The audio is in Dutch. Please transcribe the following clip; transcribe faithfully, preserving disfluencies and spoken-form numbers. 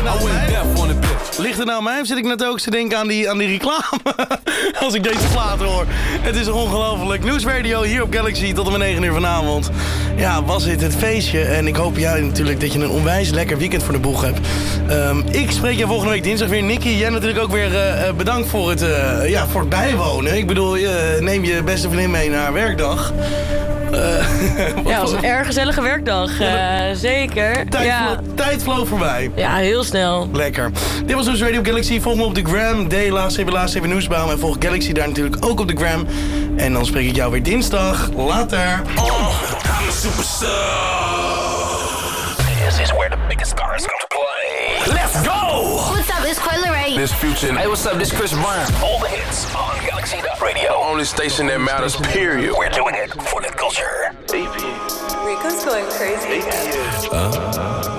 nou mij? Ligt het nou aan mij of zit ik net ook te denken aan die, aan die reclame? Als ik deze plaat hoor. Het is ongelooflijk. Nieuwsradio hier op Galaxy tot en met negen uur vanavond. Ja, was dit het feestje. En ik hoop ja, natuurlijk dat je een onwijs lekker weekend voor de boeg hebt. Um, ik spreek je volgende week dinsdag weer. Nicky, jij natuurlijk ook weer uh, bedankt voor het, uh, ja, voor het bijwonen. Ik bedoel, je neem je beste vriendin mee naar werkdag. Uh, ja, het was een erg gezellige werkdag. Uh, zeker. Tijd, ja. vlo- tijd vloog voorbij. Ja, heel snel. Lekker. Dit was dus Radio Galaxy. Volg me op de gram. D, laatste even, laatste even nieuwsbouw. En volg Galaxy daar natuurlijk ook op de gram. En dan spreek ik jou weer dinsdag. Later. Oh, I'm a superstar. This is where the biggest stars come to play. Let's go! What's up, it's Coi Leray. This Future. Hey, what's up? This Chris Brown. All the hits on Galaxy Radio. Only station that matters, period. We're doing it for the culture. Rico's going crazy. Uh.